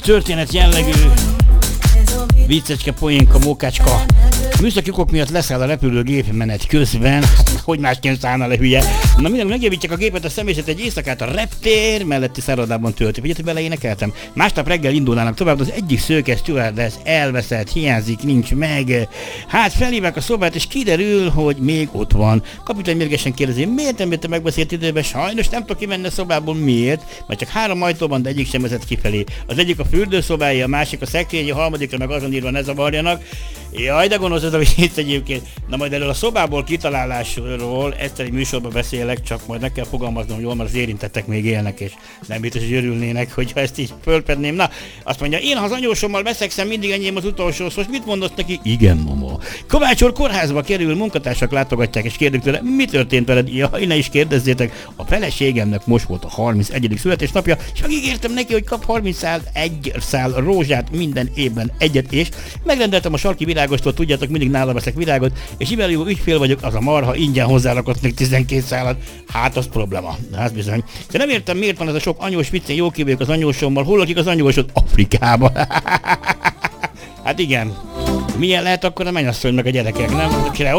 történet jellegű viccecske, poénka, mókácska. Műszaki okok miatt leszáll a repülőgép menet közben. Hogy másként szállna le, hülye? Na minden, megjavítják a gépet, a személyzet egy éjszakát a reptér melletti szállodában tölti. Ugye, beleénekeltem? Másnap reggel indulnának tovább, az egyik szőke stewardess elveszett, hiányzik, nincs meg. Hát felhívják a szobát, és kiderül, hogy még ott van. Kapitány mérgesen kérdezi, miért nem jött a megbeszélt időben? Sajnos nem tudok kimenni a szobából, miért? Mert csak 3 ajtó van, de egyik sem vezet kifelé. Az egyik a fürdőszobája, a másik a szekrény, a harmadikra meg azon írva, ne zavarjanak. Jaj, de gonosz ez a vicc egyébként. Na majd erről a szobából kitalálásról egyszer egy műsorban beszélek, csak majd meg kell fogalmaznom jól, mert az érintettek még élnek, és nem biztos, hogy örülnének, hogyha ezt így fölpedném. Na, azt mondja, én ha az anyósommal veszekszem, mindig enyém az utolsó szó, mit mondott neki? Igen, mama. Kovács úr kórházba kerül, munkatársak látogatják, és kérdik tőle, mi történt veled? Jaj, ne is kérdezzétek, a feleségemnek most volt a 31. születésnapja, és megígértem neki, hogy kap 31 szál rózsát minden évben egyet, és megrendeltem a sarki virágostól, tudjátok, mindig nála veszek virágot, és mivel jó ügyfél vagyok, az a marha ingyen hozzárakott még 12 szálat, hát az probléma, hát bizony. De nem értem, miért van ez a sok anyós viccén, jó kívülök az anyósommal, hol lakik az anyósod? Afrikába. Hát igen. Milyen lehet akkor a mennyasszony meg a gyerekek, nem?